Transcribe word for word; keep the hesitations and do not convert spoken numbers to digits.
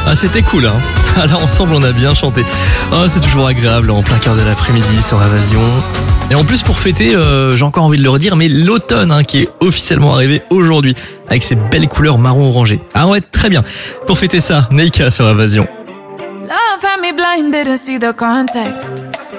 Ah, c'était cool, hein. Alors ensemble, on a bien chanté. Oh, c'est toujours agréable en plein cœur de l'après-midi sur Évasion. Et en plus, pour fêter, euh, j'ai encore envie de le redire, mais l'automne hein, qui est officiellement arrivé aujourd'hui avec ses belles couleurs marron orangé. Ah ouais, très bien. Pour fêter ça, Neika sur Évasion. Love had me blinded to see the context.